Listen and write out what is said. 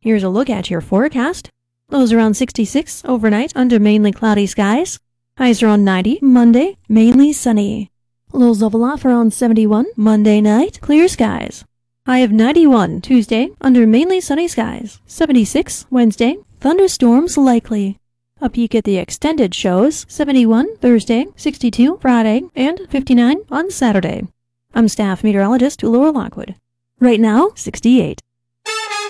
Here's a look at your forecast. Lows around 66 overnight under mainly cloudy skies. Highs around 90 Monday, mainly sunny. Lows level off around 71 Monday night, clear skies. High of 91 Tuesday under mainly sunny skies. 76 Wednesday, thunderstorms likely. A peek at the extended shows, 71 Thursday, 62 Friday, and 59 on Saturday. I'm staff meteorologist Laura Lockwood. Right now, 68.